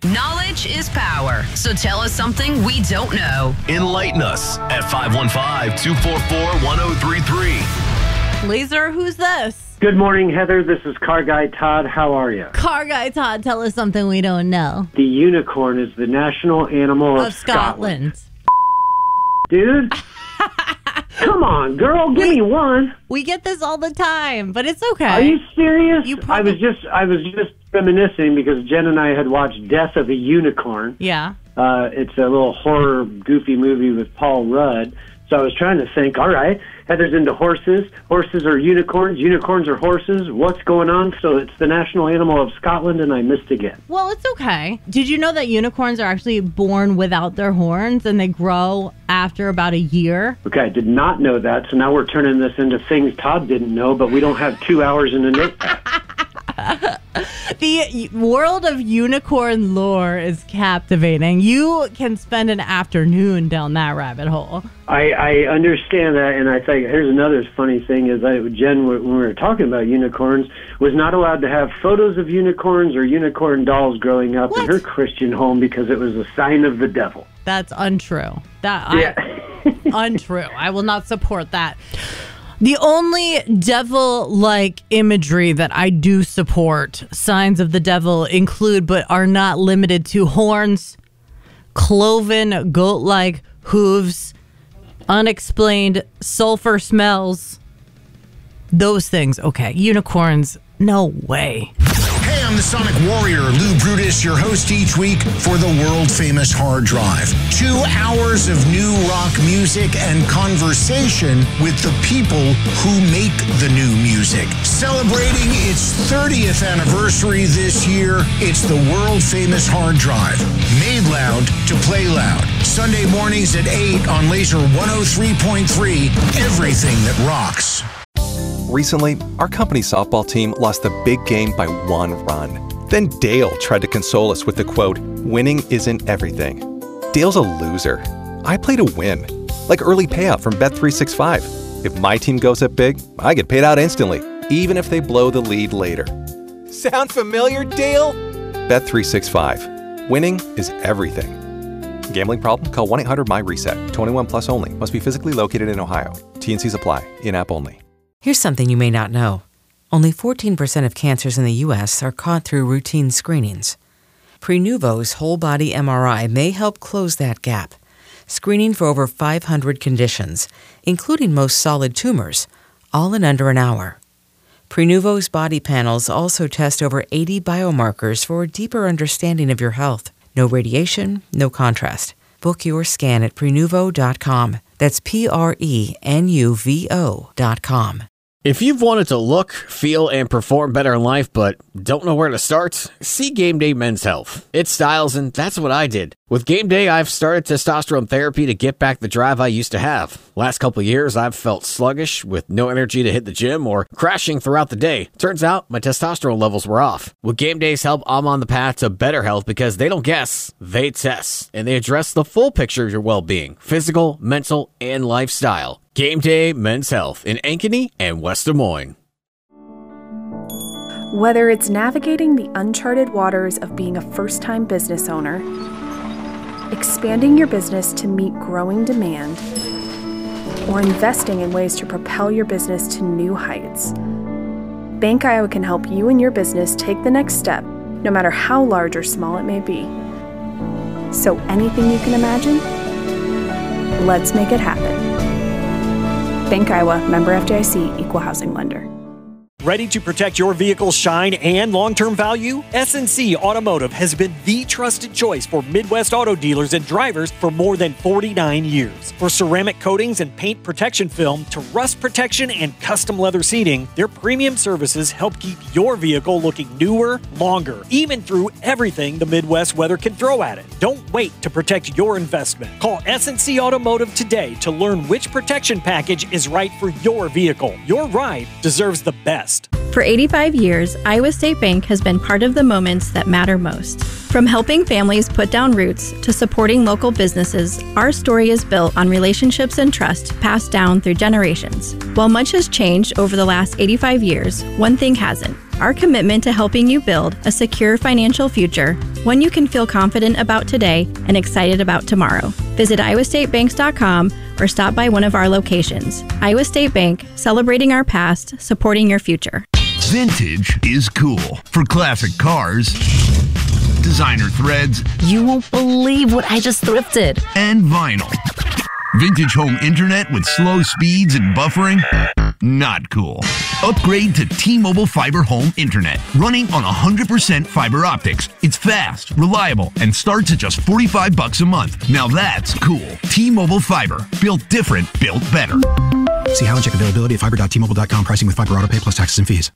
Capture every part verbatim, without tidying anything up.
Knowledge is power, so tell us something we don't know. Enlighten us at five one five, two four four, one zero three three. Laser, who's this? Good morning, Heather. This is Car Guy Todd. How are you? Car Guy Todd, tell us something we don't know. The unicorn is the national animal of, Of Scotland. Scotland. Dude? Come on, girl. Give we, me one. We get this all the time, but it's okay. Are you serious? You I probably... was just I was just reminiscing because Jen and I had watched Death of a Unicorn. Yeah. Uh, it's a little horror, goofy movie with Paul Rudd. So I was trying to think, all right, Heather's into horses. Horses are unicorns. Unicorns are horses. What's going on? So it's the national animal of Scotland, and I missed again. Well, it's okay. Did you know that unicorns are actually born without their horns, and they grow after about a year? Okay, I did not know that. So now we're turning this into things Todd didn't know, but we don't have two hours in a notepad. The world of unicorn lore is captivating. You can spend an afternoon down that rabbit hole. I, I understand that, and I think here's another funny thing is that Jen, when we were talking about unicorns, was not allowed to have photos of unicorns or unicorn dolls growing up what? in her Christian home because it was a sign of the devil. That's untrue. That yeah. I, untrue. I will not support that. The only devil-like imagery that I do support, signs of the devil, include but are not limited to horns, cloven goat-like hooves, unexplained sulfur smells. Those things, okay. Unicorns, no way. Hey, I'm the Sonic Warrior, Lou Brutus, your host each week for the world-famous Hard Drive. Two hours of new rock music and conversation with the people who make the new music. Celebrating its thirtieth anniversary this year, it's the world-famous Hard Drive. Made loud to play loud. Sunday mornings at eight on Laser one oh three point three, everything that rocks. Recently, our company's softball team lost the big game by one run. Then Dale tried to console us with the quote, "Winning isn't everything." Dale's a loser. I play to win, like early payout from Bet three sixty-five. If my team goes up big, I get paid out instantly, even if they blow the lead later. Sound familiar, Dale? Bet three sixty-five. Winning is everything. Gambling problem? Call one eight hundred M Y RESET. twenty-one plus only. Must be physically located in Ohio. T and Cs apply. In-app only. Here's something you may not know. Only fourteen percent of cancers in the U S are caught through routine screenings. Prenuvo's whole-body M R I may help close that gap, screening for over five hundred conditions, including most solid tumors, all in under an hour. Prenuvo's body panels also test over eighty biomarkers for a deeper understanding of your health. No radiation, no contrast. Book your scan at Prenuvo dot com. That's P R E N U V O dot com. If you've wanted to look, feel, and perform better in life but don't know where to start, see Game Day Men's Health. It styles, and that's what I did. With Game Day, I've started testosterone therapy to get back the drive I used to have. Last couple of years, I've felt sluggish with no energy to hit the gym or crashing throughout the day. Turns out, my testosterone levels were off. With Game Day's help, I'm on the path to better health because they don't guess, they test. And they address the full picture of your well-being, physical, mental, and lifestyle. Game Day Men's Health in Ankeny and West Des Moines. Whether it's navigating the uncharted waters of being a first-time business owner, expanding your business to meet growing demand, or investing in ways to propel your business to new heights, Bank Iowa can help you and your business take the next step, no matter how large or small it may be. So anything you can imagine, let's make it happen. Bank Iowa, member F D I C, equal housing lender. Ready to protect your vehicle's shine and long-term value? S and C Automotive has been the trusted choice for Midwest auto dealers and drivers for more than forty-nine years. For ceramic coatings and paint protection film to rust protection and custom leather seating, their premium services help keep your vehicle looking newer, longer, even through everything the Midwest weather can throw at it. Don't wait to protect your investment. Call S and C Automotive today to learn which protection package is right for your vehicle. Your ride deserves the best. For eighty-five years, Iowa State Bank has been part of the moments that matter most. From helping families put down roots to supporting local businesses, our story is built on relationships and trust passed down through generations. While much has changed over the last eighty-five years, one thing hasn't: our commitment to helping you build a secure financial future, one you can feel confident about today and excited about tomorrow. Visit iowa state banks dot com or stop by one of our locations. Iowa State Bank, celebrating our past, supporting your future. Vintage is cool. For classic cars, designer threads. You won't believe what I just thrifted. And vinyl. Vintage home internet with slow speeds and buffering? Not cool. Upgrade to T-Mobile Fiber Home Internet, running on one hundred percent fiber optics. It's fast, reliable, and starts at just forty-five bucks a month. Now that's cool. T-Mobile Fiber. Built different, built better. See how and check availability at fiber dot t mobile dot com. Pricing with fiber auto pay plus taxes and fees.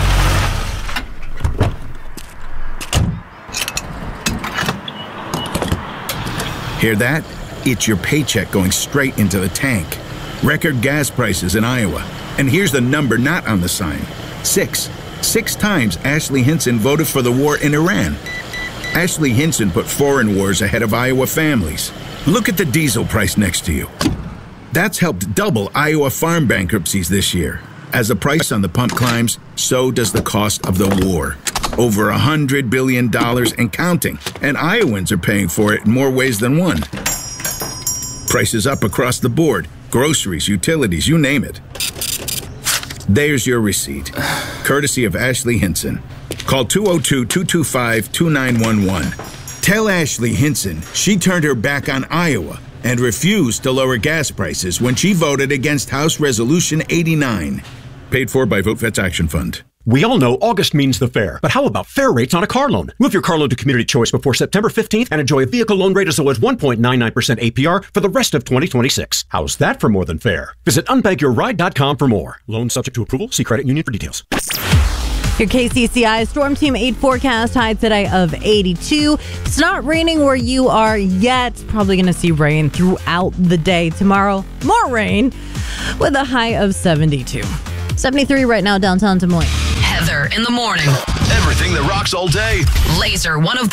Hear that? It's your paycheck going straight into the tank. Record gas prices in Iowa. And here's the number not on the sign. Six. Six times Ashley Hinson voted for the war in Iran. Ashley Hinson put foreign wars ahead of Iowa families. Look at the diesel price next to you. That's helped double Iowa farm bankruptcies this year. As the price on the pump climbs, so does the cost of the war. Over one hundred billion dollars and counting. And Iowans are paying for it in more ways than one. Prices up across the board. Groceries, utilities, you name it. There's your receipt. Courtesy of Ashley Hinson. Call two oh two, two two five, two nine one one. Tell Ashley Hinson she turned her back on Iowa and refused to lower gas prices when she voted against House Resolution eighty-nine. Paid for by VoteVets Action Fund. We all know August means the fair, but how about fair rates on a car loan? Move your car loan to Community Choice before September fifteenth and enjoy a vehicle loan rate as low as one point nine nine percent A P R for the rest of twenty twenty-six. How's that for more than fair? Visit unbag your ride dot com for more. Loan subject to approval. See credit union for details. Your K C C I Storm Team eight forecast, high today of eighty-two. It's not raining where you are yet. Probably going to see rain throughout the day. Tomorrow, more rain with a high of seventy-two. seventy-three right now downtown Des Moines. Heather in the morning. Everything that rocks all day. Laser one oh